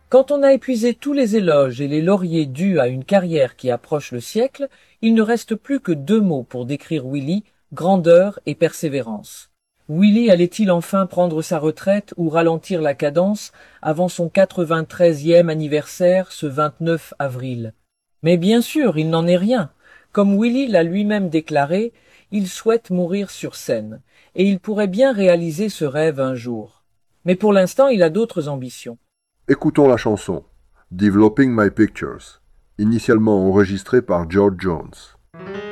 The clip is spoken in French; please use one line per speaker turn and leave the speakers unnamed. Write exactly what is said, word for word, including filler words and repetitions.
Quand on a épuisé tous les éloges et les lauriers dus à une carrière qui approche le siècle, il ne reste plus que deux mots pour décrire Willy, grandeur et persévérance. Willy allait-il enfin prendre sa retraite ou ralentir la cadence avant son quatre-vingt-treizième anniversaire ce vingt-neuf avril? Mais bien sûr, il n'en est rien. Comme Willy l'a lui-même déclaré, il souhaite mourir sur scène, et il pourrait bien réaliser ce rêve un jour. Mais pour l'instant, il a d'autres ambitions.
Écoutons la chanson Developing My Pictures, initialement enregistrée par George Jones.